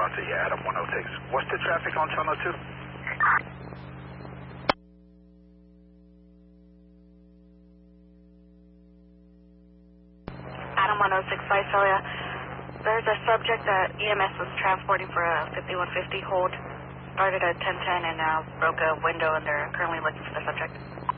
Roger, yeah, Adam 106. What's the traffic on Channel 2? Adam 106, Visalia. There's a subject that EMS was transporting for a 5150 hold. Started at 1010 and broke a window, and they're currently looking for the subject.